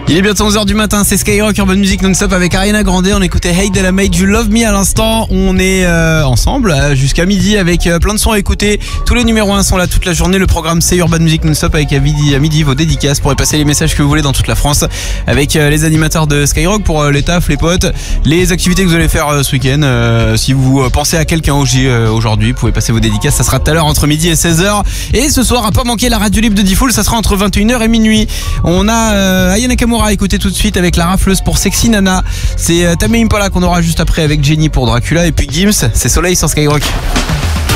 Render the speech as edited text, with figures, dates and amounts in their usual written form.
Il est bientôt 11h du matin, c'est Skyrock Urban Music non-stop avec Ariana Grande. On écoutait Hey Della Made You Love Me à l'instant. On est ensemble jusqu'à midi avec plein de sons à écouter. Tous les numéros 1 sont là toute la journée. Le programme c'est Urban Music non-stop avec à midi vos dédicaces pour passer les messages que vous voulez dans toute la France. Avec les animateurs de Skyrock pour les tafs, les potes, les activités que vous allez faire ce week-end. Si vous pensez à quelqu'un aujourd'hui, vous pouvez passer vos dédicaces. Ça sera tout à l'heure entre midi et 16h. Et ce soir, à pas manquer la radio libre de Diffoul, ça sera entre 21h et minuit. On a Aya Nakamura à écouter tout de suite avec la rafleuse pour Sexy Nana. C'est Tame Impala qu'on aura juste après avec Jenny pour Dracula. Et puis Gims, c'est Soleil sur Skyrock.